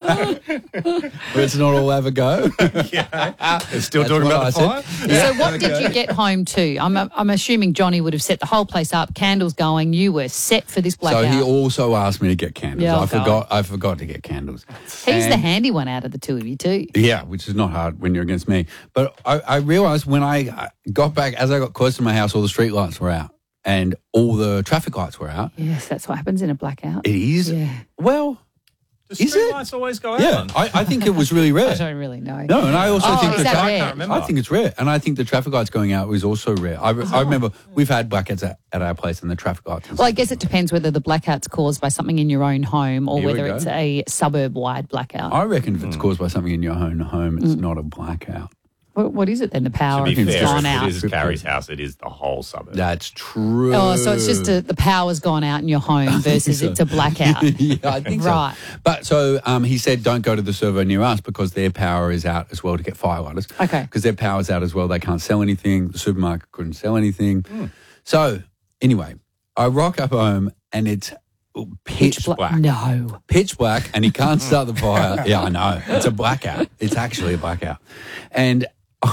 Let's not all have a go. They're still talking about the fire? So what did you get home to? I'm assuming Johnny would have set the whole place up, candles going. You were set for this blackout. So he also asked me to get candles. Yeah, I forgot to get candles. He's the handy one out of the two of you too. Yeah, which is not hard when you're against me. But I realised when I got back, as I got close to my house, all the street lights were out and all the traffic lights were out. Yes, that's what happens in a blackout. It is? Yeah. Well, The street lights always go out. yeah, I think it was really rare. I don't really know. No, and I also think is that rare? I can't remember. I think it's rare, and I think the traffic lights going out was also rare. I remember we've had blackouts at our place, and the traffic lights. Well, I guess it depends whether the blackout's caused by something in your own home or Here we whether go. it's a suburb-wide blackout. I reckon if it's caused by something in your own home, it's not a blackout. What is it then? The power To be has fair, gone if out. it is Carrie's house, it is the whole suburb. That's true. Oh, so it's just the power's gone out in your home versus so. it's a blackout. Yeah, I think Right. so. But so he said, don't go to the servo near us because their power is out as well to get firelighters. Okay. Because their power's out as well. They can't sell anything. The supermarket couldn't sell anything. So anyway, I rock up home and it's pitch black. No. Pitch black, and he can't start the fire. Yeah, I know. It's a blackout. It's actually a blackout. And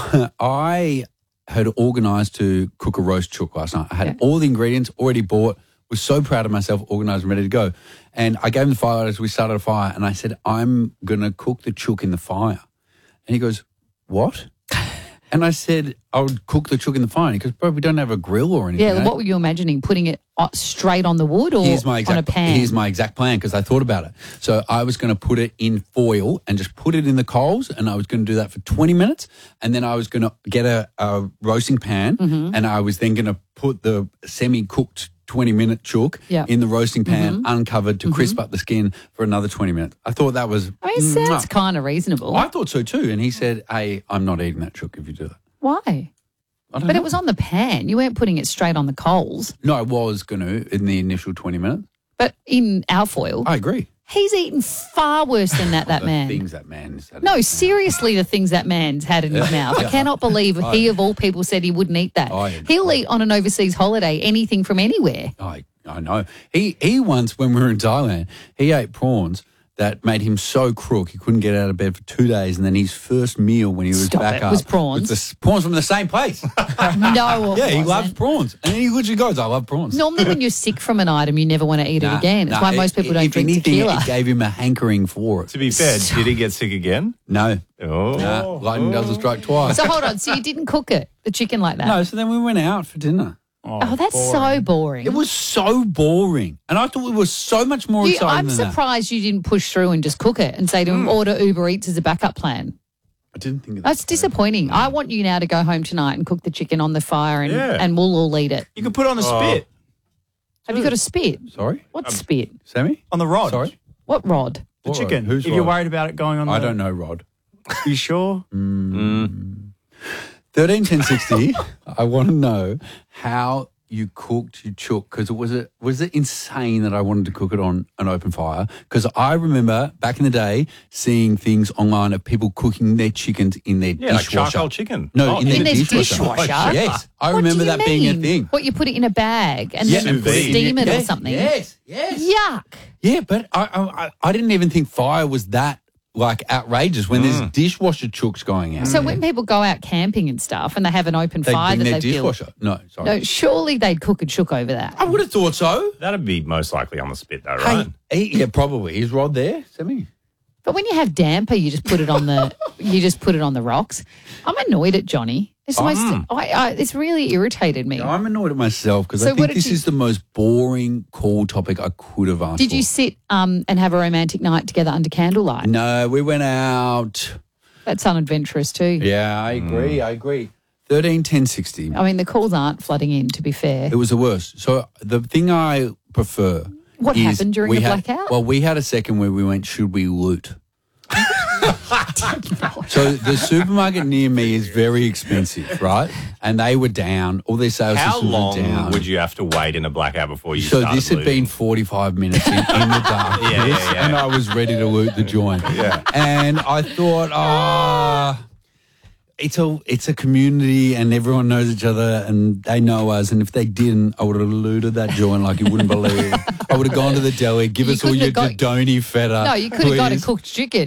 I had organised to cook a roast chook last night. I had all the ingredients already bought, was so proud of myself, organised and ready to go. And I gave him the firelighters, we started a fire, and I said, I'm going to cook the chook in the fire. And he goes, what? And I said, I would cook the chook in the fire. And he goes, bro, we don't have a grill or anything. Yeah, what were you imagining? Putting it straight on the wood or Here's my on a pan? Here's my exact plan because I thought about it. So I was going to put it in foil and just put it in the coals, and I was going to do that for 20 minutes, and then I was going to get a roasting pan, and I was then going to put the semi-cooked 20-minute chook in the roasting pan, uncovered to crisp up the skin for another 20 minutes. I thought that was... I mean, it sounds kind of reasonable. I thought so too, and he said, hey, I'm not eating that chook if you do that. Why? I don't But know. it was on the pan. You weren't putting it straight on the coals. No, I was going to in the initial 20 minutes. But in alfoil, I agree. he's eaten far worse than that The man. things that man has had. No, seriously, the things that man's had in his mouth. I cannot believe he, of all people, said he wouldn't eat that. He'll eat on an overseas holiday anything from anywhere. I know. He once, when we were in Thailand, he ate prawns that made him so crook he couldn't get out of bed for 2 days, and then his first meal when he was back up was prawns. was the prawns from the same place. No, it Yeah, he wasn't. loves prawns. And he literally goes, I love prawns. Normally when you're sick from an item, you never want to eat it again. That's why most people don't if drink anything, tequila. It gave him a hankering for it. To be fair, did he get sick again? No. Oh. Lightning doesn't strike twice. So hold on, so you didn't cook it, the chicken like that? No, so then we went out for dinner. Oh, that's so boring. It was so boring. And I thought it was so much more exciting I'm than that. surprised you didn't push through and just cook it and say to him, order Uber Eats as a backup plan. I didn't think of that. That's disappointing. I want you now to go home tonight and cook the chicken on the fire and we'll all eat it. You can put it on the spit. Have you got a spit? Sorry? What spit? Sammy? On the rod. Sorry? What rod? The chicken. Who's if you're Rod? worried about it going on I don't know, Rod. You sure? 131060, I want to know how you cooked your chook, because was it insane that I wanted to cook it on an open fire? Because I remember back in the day seeing things online of people cooking their chickens in their Yeah, like dishwasher. charcoal chicken. No, in In their their dishwasher. dishwasher? Yes, I What remember do you that being a mean? thing. What, you put it in a bag and Yeah, then and put it in steam your- it or yes, something? Yes. Yuck. Yeah, but I didn't even think fire was that like outrageous when there's dishwasher chooks going out. So when people go out camping and stuff and they have an open They fire bring that their they've built, dishwasher. No, sorry. no, surely they'd cook a chook over that. I would have thought so. That'd be most likely on the spit, though, right? Yeah, probably. Is Rod there? Sammy? But when you have damper, you just put it on the rocks. I'm annoyed at Johnny. It's the most, it's really irritated me. I'm annoyed at myself because So I what think did this you- is the most boring call topic I could have asked Did for. you sit and have a romantic night together under candlelight? No, we went out. That's unadventurous too. Yeah, I agree. 131060. I mean, the calls aren't flooding in, to be fair. It was the worst. So the thing I prefer What is happened during we the had- blackout? Well, we had a second where we went, should we loot? So the supermarket near me is very expensive, right? And they were down. All their sales How systems long were down. would you have to wait in a blackout before you So started this had looting? been 45 minutes in the dark. Yeah. And I was ready to loot the joint. Yeah. And I thought, it's a community and everyone knows each other and they know us. And if they didn't, I would have looted that joint like you wouldn't believe. I would have gone to the deli, give You us all couldn't your have got- Dodoni feta. No, you could have got a please. cooked chicken.